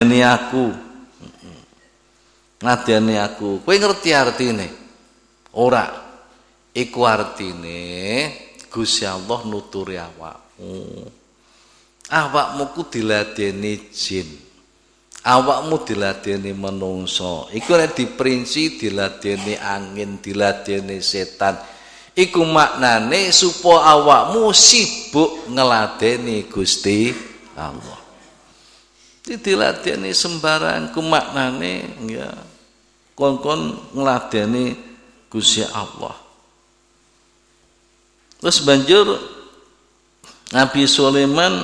ngladeni aku. Ngladeni aku. Kowe ngerti artine? Ora. Iku artine Gusti Allah nuturi awakmu. Awakmu ku diladeni jin. Awakmu diladeni menungso. Iku nek diperinci diladeni angin, diladeni setan. Iku maknane supaya awakmu sibuk ngeladeni Gusti Allah. Diladeni sembarang ku maknane ya kon-kon ngladeni Gusti Allah. Terus banjur Nabi Sulaiman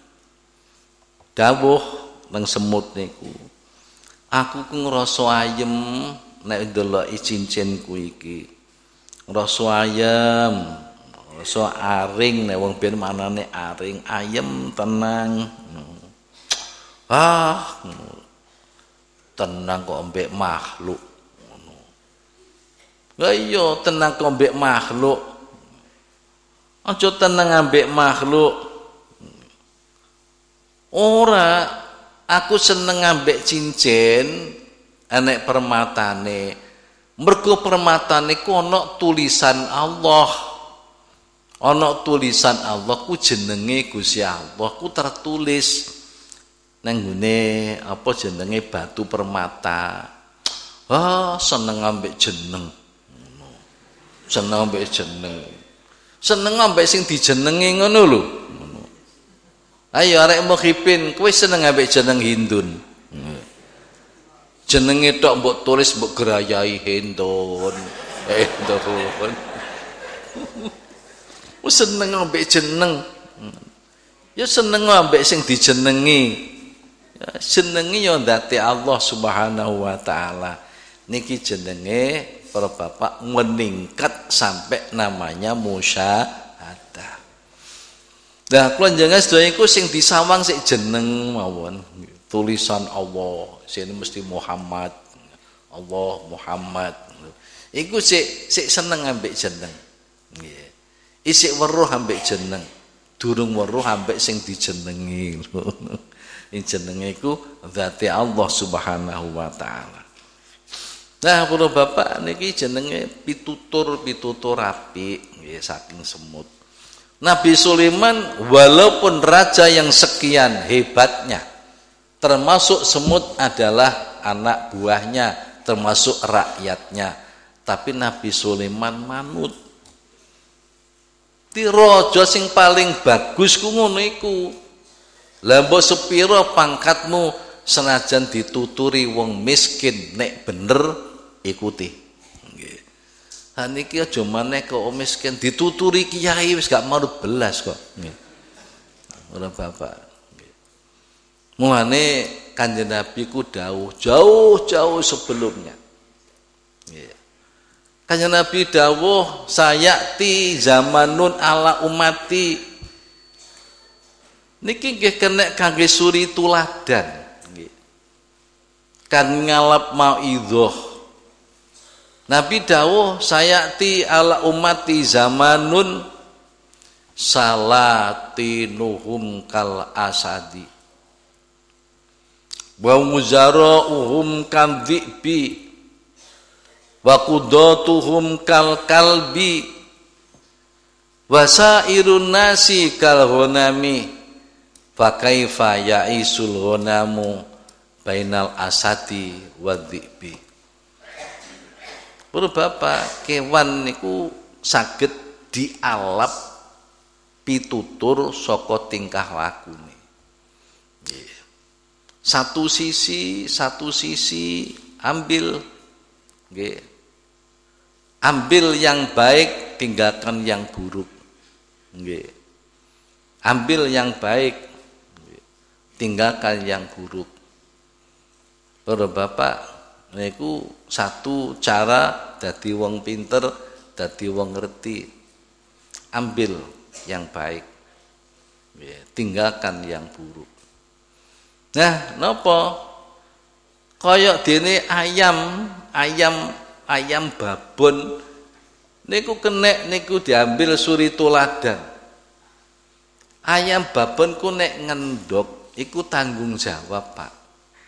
dawuh nang semut niku. Aku ku ngrasa ayem nek ndeloki cincinku iki. Ngrasa ayem, ngrasa aring nek wong ben manane aring, ayem tenang. Tenang kok ambek makhluk ngono. Lah iya tenang kok ambek makhluk. Aja tenang ambek makhluk. Ora, aku seneng ambek cincin enek permatane. Mergo permatane ku ana tulisan Allah. Ana tulisan Allah ku jenenge Gusti Allah ku tertulis nang ngene apa jenenge batu permata. Seneng ambek jeneng. Seneng ambek jeneng. Seneng ambek sing dijenengi ngono lho. Ayo arek mukhipin, kowe seneng ambek jeneng Hindun. Jenenge tok mbok tulis mbok gerayai Hindun. Hindun. Wis seneng ambek jeneng. Ya seneng ambek sing dijenengi. Ya jenenge ya ndate Allah Subhanahu wa taala. Niki jenenge para bapak meningkat sampai namanya musyahadah. Nah, kula njenengan sedaya iku sing disawang sik jeneng mawon. Tulisan Allah, sing mesti Muhammad. Allah Muhammad. Iku sik seneng ambek jeneng. Nggih. Isik weruh ambek jeneng. Durung weruh ambek sing dijenengi. Ini jenenge iku zati Allah Subhanahu wa taala. Nah, para bapak niki jenenge pitutur apik nggih saking semut. Nabi Sulaiman walaupun raja yang sekian hebatnya, termasuk semut adalah anak buahnya, termasuk rakyatnya, tapi Nabi Sulaiman manut. Ti raja sing paling bagus ku ngono iku. Lah mbok sepira pangkatmu senajan dituturi wong miskin nek bener ikuti. Nggih. Ha niki aja maneh kok miskin dituturi kiai wis gak marut belas kok. Nggih. Ora bapak. Nggih. Mulane Kanjeng Nabi ku dawuh jauh-jauh sebelumnya. Nggih. Kanjeng Nabi dawuh sayati zamanun ala umati. Niki nggih kena kangge suri tuladan nggih. Kan ngalap mauidhah. Nabi dawuh sayati ala ummati zamanun salatinuhum kal asadi wa muzara'uhum kan dhi'bi wa qudatuhum kal kalbi wa sairun nasi kal ghanami fa kaifa ya'isul ghanamu bainal asadi wa dhi'bi. Para bapak, kewan niku saged dialap pitutur saka tingkah lakune. Nggih. Satu sisi ambil nggih. Ambil yang baik, tinggalkan yang buruk. Nggih. Ambil yang baik, tinggalkan yang buruk. Para bapak, niku satu cara dadi wong pinter, dadi wong ngerti. Ambil yang baik, tinggalkan yang buruk. Nah, napa? Kaya dene ayam babon niku kenek niku diambil suri tuladan. Ayam babon ku nek ngendok iku tanggung jawab, Pak.